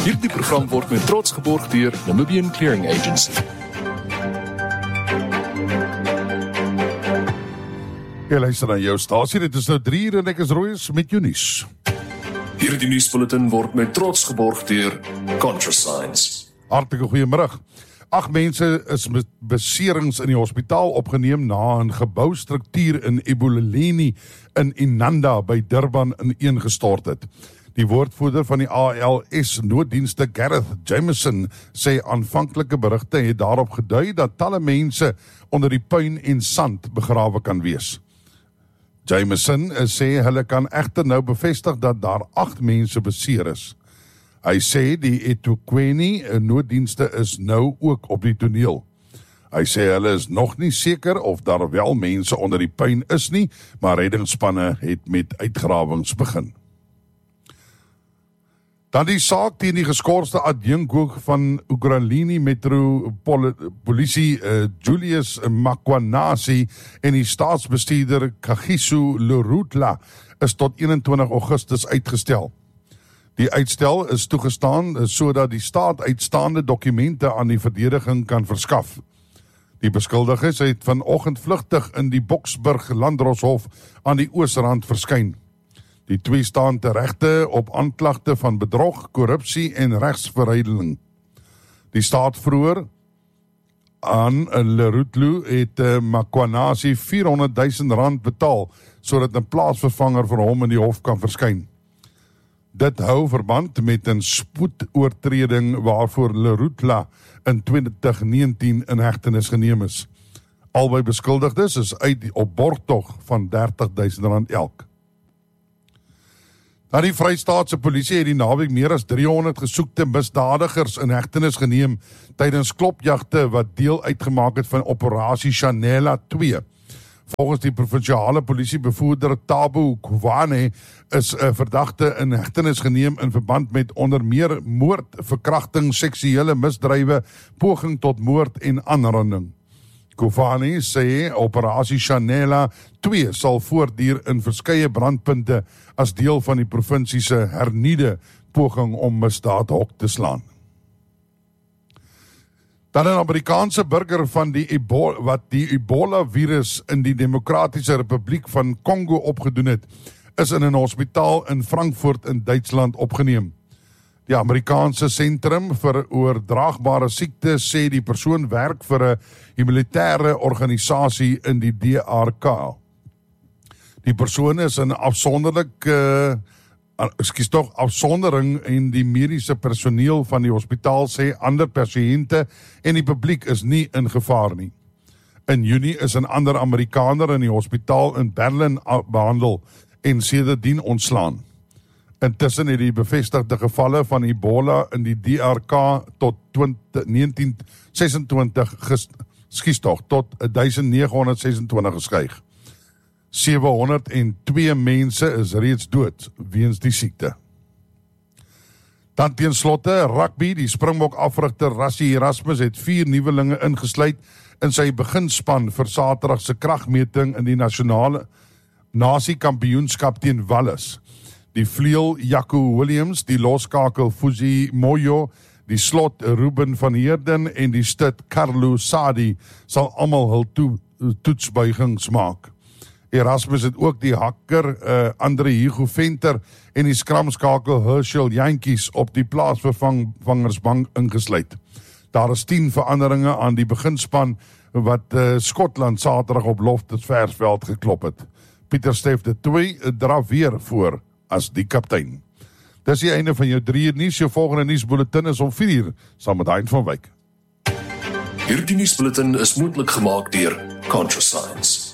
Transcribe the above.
Hierdie program word met trots geborg deur Namibian Clearing Agency. Jy luister na jou stasie, dit is nou 3 uur en ek is Royce met jou nuus. Hierdie nuusbulletin word met trots geborg deur ContraScience. Hartlike goeiemiddag. 8 mense is met beserings in die hospitaal opgeneem na 'n geboustruktuur in Eboleni in Inanda by Durban ineengestort het. Die woordvoerder van die ALS nooddienste Gareth Jameson sê aanvanklike berigte het daarop gedui dat talle mense onder die puin en sand begrawe kan wees. Jameson sê hulle kan egter nou bevestig dat daar 8 mense beseer is. Hy sê die eThekwini nooddienste is nou ook op die toneel. Hy sê hulle is nog nie seker of daar wel mense onder die puin is nie, maar reddingsspanne het met uitgrawings begin. Dan die saak teen die geskorste adjunkhoof van Ukraini Metropolisie Julius Makwanasi en die staatsbestuurder Kagiso Lerutla is tot 21 Augustus uitgestel. Die uitstel is toegestaan sodat die staat uitstaande dokumente aan die verdediging kan verskaf. Die beskuldiges het vanoggend vlugtig in die Boksburg Landdroshof aan die Oosrand verskyn. Die 2 staan teregte op aanklagte van bedrog, korrupsie en regsverrydeling. Die staat vroeër aan Lerutlu het Makwanasi R400,000 betaal sodat 'n plaatsvervanger vir hom in die hof kan verskyn. Dit hou verband met 'n spoedoortreding waarvoor Lerutla in 2019 in hegtenis geneem is. Albei beskuldigdes is uit op borgtog van R30,000 elk. Die Vrystaatse polisie het die naweek meer as 300 gesoekte misdadigers in hegtenis geneem tydens klopjagte wat deel uitgemaak het van operasie Chanela 2. Volgens die provinsiale polisiebevoerder Thabo Kwane is 'n verdagte in hegtenis geneem in verband met onder meer moord, verkrachting, seksuele misdrywe, poging tot moord en aanranding. Kwane sê operasie Chanela 2 sal voortduur in verskeie brandpunte as deel van die provinsie se hernieude poging om misdaad hok te slaan. Dan 'n Amerikaanse burger van wat die Ebola-virus in die Demokratiese Republiek van Kongo opgedoen het, is in 'n hospitaal in Frankfurt in Duitsland opgeneem. Die Amerikaanse Sentrum vir Oordraagbare Siektes sê die persoon werk vir 'n humanitêre organisasie in die DRK. Die persoon is 'n afsondering en die mediese personeel van die hospitaal sê ander pasiënte en die publiek is nie in gevaar nie. In Junie is 'n ander Amerikaner in die hospitaal in Berlin behandel en sedertdien ontslaan. Intussen het die bevestigde gevalle van Ebola in die DRK tot 1926 tot 1926 gestyg. 702 mense is reeds dood weens die siekte. Dan teen slotte, rugby, die Springbok afrigter Rassie Erasmus het 4 nuwelinge ingesluit in sy beginspan vir Saterdag se kragmeting in die nasionale nasiekampioenskap teen Wallis. Die vleuel Jaco Williams, die loskakel Fuzi Moyo, die slot Ruben van Heerden en die stit Carlo Sadi sal almal hul toetsbuigings maak. Erasmus het ook die hakker Andre Hugo Venter en die skramskakel Herschel Jantjies op die plaatsvervangersbank ingesluit. Daar is 10 veranderinge aan die beginspan wat Skotland Saterdag op Loftus Versveld geklop het. Pieter Steff de Toey draf weer voor as die kaptein. Dis die einde van jou 3 uur nuus. Jou volgende nuusbulletin is om 4 uur, saam met Hein van Wyk. Hierdie nuusbulletin is moontlik gemaak deur ContraScience.